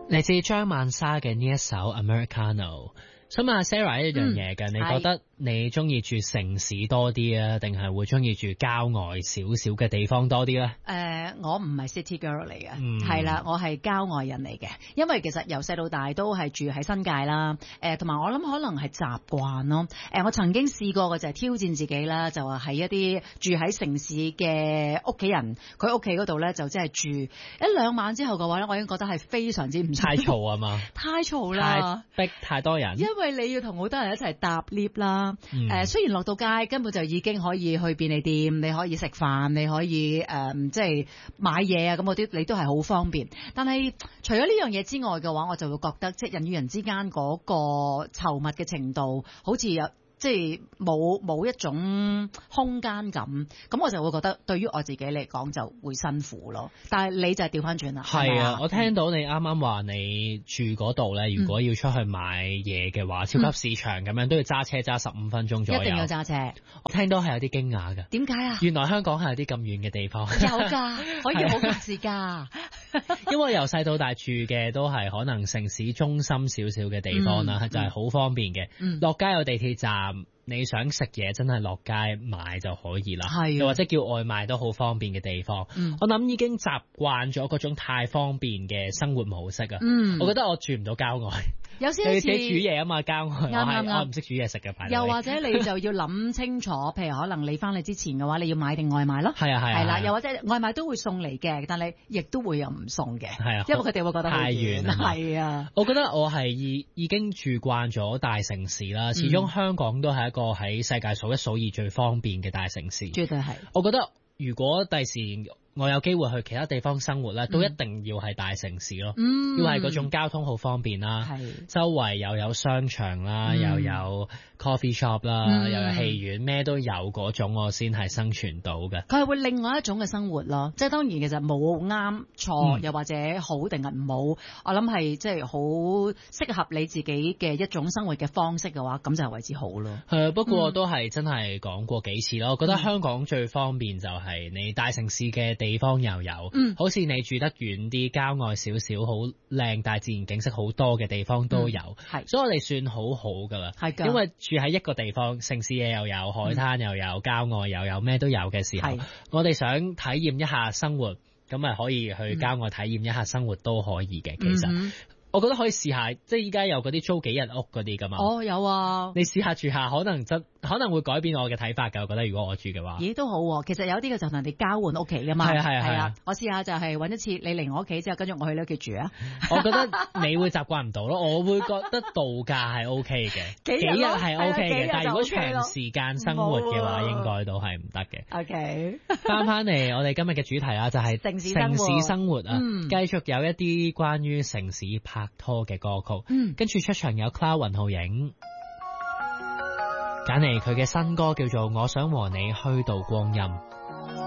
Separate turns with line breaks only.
嚟自張曼莎嘅呢一首 Americano。想問下 Sarah 一樣嘢嘅，你覺得你中意住城市多啲啊，定係會中意住郊外少少嘅地方多啲咧？
我唔係 city girl 嚟嘅，係啦，我係郊外人嚟嘅。因為其實由細到大都係住喺新界啦，同埋我諗可能係習慣咯。我曾經試過嘅就係挑戰自己啦，就話喺一啲住喺城市嘅屋企人，佢屋企嗰度咧就即係住一兩晚之後嘅話咧，我已經覺得係非常之唔
太嘈啊嘛，
太嘈啦，
太逼太多人。
因為你要同好多人一齊搭 lift 啦，雖然落到街根本就已經可以去便利店，你可以食飯，你可以即係買嘢啊，咁嗰啲你都係好方便。但係除咗呢樣嘢之外嘅話，我就會覺得即係人與人之間嗰個稠密嘅程度，好似有即係冇一種空間感，咁我就會覺得對於我自己嚟講就會辛苦咯。但係你就係調翻轉啦。
係啊，我聽到你啱啱話你住嗰度咧，如果要出去買嘢嘅話，超級市場咁樣都要揸車揸15分鐘左右。
一定要揸車。
我聽到係有啲驚訝㗎。點解啊？原來香港係有啲咁遠嘅地方。
有㗎，可以好及時㗎。
因為由細到大住嘅都係可能城市中心少少嘅地方啦，就係好方便嘅。落街有地鐵站。你想食嘢真係落街買就可以啦，又或者叫外賣都好方便嘅地方。我諗已經習慣咗嗰種太方便嘅生活模式啊。我覺得我住唔到郊外，
有時
你自己煮嘢啊嘛，郊外我唔識煮嘢食嘅。
又或者你就要諗清楚，譬如可能你翻嚟之前嘅話，你要買定外賣咯。
係啦，
又或者外賣都會送嚟嘅，但係亦都會有唔送嘅。係啊，因為佢哋會覺得
太遠。
係啊，
我覺得我係已經住慣咗大城市啦，始終香港都係一個喺世界數一數二最方便嘅大城市，
絕對係。
我覺得如果第時我有機會去其他地方生活咧，都一定要係大城市咯，要係嗰種交通好方便啦，周圍又有商場啦，又有 coffee shop 啦，又有戲院，咩都有嗰種，我先係生存到嘅。
佢係會另外一種嘅生活咯，即係當然其實冇啱錯，又或者好定係唔好，我諗係即係好適合你自己嘅一種生活嘅方式嘅話，咁就係為之好咯。
係，不過都係真係講過幾次咯。我覺得香港最方便就係你大城市嘅地方又有，好似你住得遠啲，郊外少少，好靚大自然景色好多嘅地方都有，所以我哋算好好噶啦。係，因為住喺一個地方，城市嘢又有，海灘又有，郊外又有，咩都有嘅時候，我哋想體驗一下生活，咁咪可以去郊外體驗一下生活都可以嘅。其實我覺得可以試下，即係依家有嗰啲租幾日屋嗰啲噶嘛。哦，有啊。你試下住下，可能會改變我嘅睇法㗎。我覺得如果我住嘅話，咦都好喎。其實有啲嘅就同人哋交換屋企㗎嘛。係啊。我試下就係揾一次，你嚟我屋企之後，跟住我去你屋企住啊。我覺得你會習慣唔到咯。我會覺得度假係 OK 嘅，幾日係 OK 嘅，但係如果長時間生活嘅話，應該都係唔得嘅。OK。翻嚟我哋今日嘅主題啊，就係城市生活啊。繼續有一啲關於城市拍拖嘅歌曲，跟住出場有 Cloud 雲浩影，揀嚟佢嘅新歌叫做《我想和你虛度光陰》。